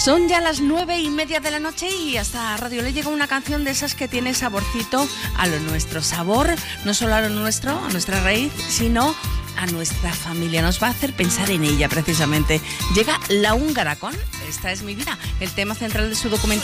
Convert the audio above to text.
Son ya las 9:30 de la noche y hasta Radio Le llega una canción de esas que tiene saborcito a lo nuestro. Sabor, no solo a lo nuestro, a nuestra raíz, sino a nuestra familia. Nos va a hacer pensar en ella precisamente. Llega La Húngara con Esta es mi vida, el tema central de su documental